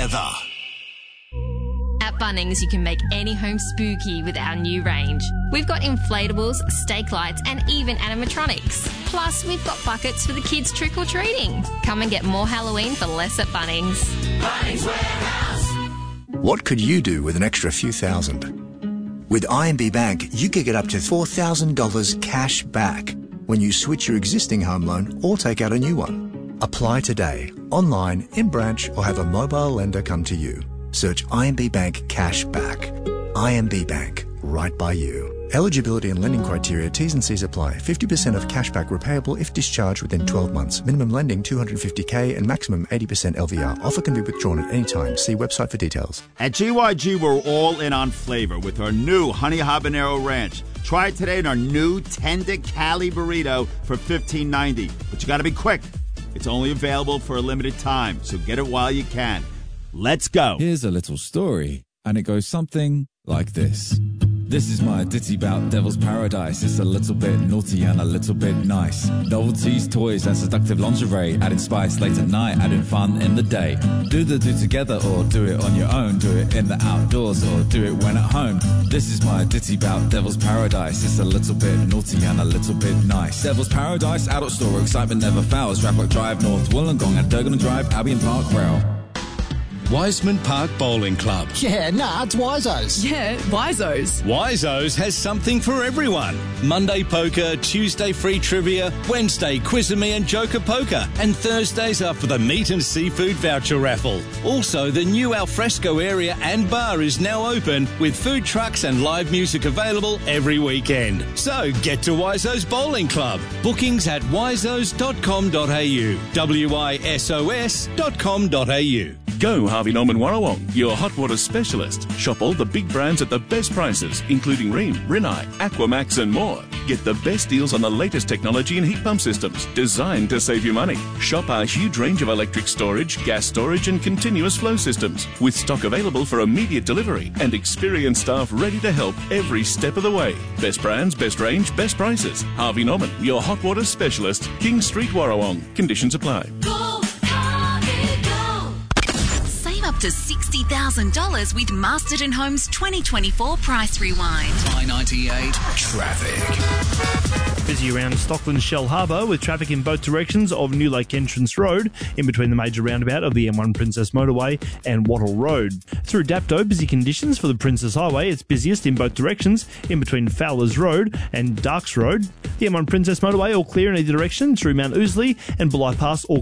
together. At Bunnings, you can make any home spooky with our new range. We've got inflatables, stake lights, and even animatronics. Plus, we've got buckets for the kids trick-or-treating. Come and get more Halloween for less at Bunnings. Bunnings Warehouse. What could you do with an extra few thousand? With IMB Bank, you could get up to $4,000 cash back when you switch your existing home loan or take out a new one. Apply today, online, in branch, or have a mobile lender come to you. Search IMB Bank Cash Back. IMB Bank, right by you. Eligibility and lending criteria, T's and C's apply. 50% of cashback repayable if discharged within 12 months. Minimum lending $250K and maximum 80% LVR. Offer can be withdrawn at any time. See website for details. At GYG, we're all in on flavor with our new Honey Habanero Ranch. Try it today in our new Tender Cali Burrito for $15.90. But you got to be quick. It's only available for a limited time, so get it while you can. Let's go. Here's a little story, and it goes something like this. This is my ditty about Devil's Paradise. It's a little bit naughty and a little bit nice. Novelties, toys, and seductive lingerie. Adding spice late at night, adding fun in the day. Do the two together or do it on your own. Do it in the outdoors or do it when at home. This is my ditty about Devil's Paradise. It's a little bit naughty and a little bit nice. Devil's Paradise, adult store, excitement never fails. Raplock Drive, North Wollongong and Durgan Drive, Albion Park Rail. Wiseman Park Bowling Club. Yeah, it's Wiseau's. Yeah, Wiseau's. Wiseau's has something for everyone. Monday poker, Tuesday free trivia, Wednesday Quiz-A-Me and Joker poker, and Thursdays are for the meat and seafood voucher raffle. Also, the new alfresco area and bar is now open with food trucks and live music available every weekend. So get to Wiseau's Bowling Club. Bookings at wiseaus.com.au. wisos.com.au. Go Harvey Norman Warrawong, your hot water specialist. Shop all the big brands at the best prices, including Rheem, Rinnai, Aquamax and more. Get the best deals on the latest technology and heat pump systems, designed to save you money. Shop our huge range of electric storage, gas storage and continuous flow systems, with stock available for immediate delivery and experienced staff ready to help every step of the way. Best brands, best range, best prices. Harvey Norman, your hot water specialist. King Street, Warrawong. Conditions apply. Up to $60,000 with Masterton Homes 2024 Price Rewind. I-98 traffic. Busy around Stockland Shell Harbour with traffic in both directions of New Lake Entrance Road in between the major roundabout of the M1 Princess Motorway and Wattle Road. Through Dapto, busy conditions for the Princess Highway. It's busiest in both directions in between Fowlers Road and Darks Road. The M1 Princess Motorway all clear in either direction through Mount Ousley and Bulli Pass all